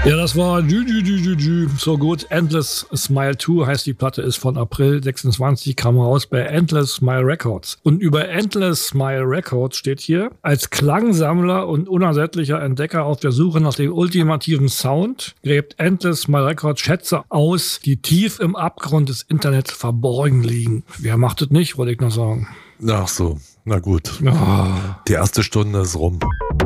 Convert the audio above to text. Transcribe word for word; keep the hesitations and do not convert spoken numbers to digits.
Ja, das war dü, dü, dü, dü, dü. So gut. Endless Smile zwei heißt die Platte, ist von April sechsundzwanzig, kam raus bei Endless Smile Records. Und über Endless Smile Records steht hier: als Klangsammler und unersättlicher Entdecker auf der Suche nach dem ultimativen Sound gräbt Endless Smile Records Schätze aus, die tief im Abgrund des Internets verborgen liegen. Wer macht es nicht, wollte ich noch sagen. Ach so, na gut. Oh. Die erste Stunde ist rum.